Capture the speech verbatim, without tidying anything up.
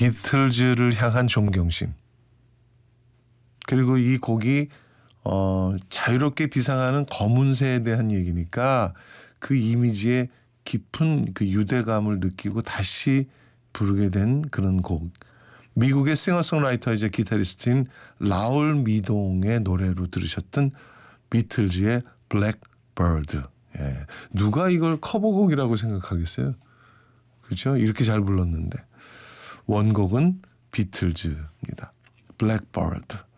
비틀즈를 향한 존경심. 그리고 이 곡이 어, 자유롭게 비상하는 검은새에 대한 얘기니까 그 이미지에 깊은 그 유대감을 느끼고 다시 부르게 된 그런 곡. 미국의 싱어송라이터이자 기타리스트인 라울 미동의 노래로 들으셨던 비틀즈의 블랙버드. 예. 누가 이걸 커버곡이라고 생각하겠어요? 그렇죠? 이렇게 잘 불렀는데. 원곡은 비틀즈입니다. 블랙버드.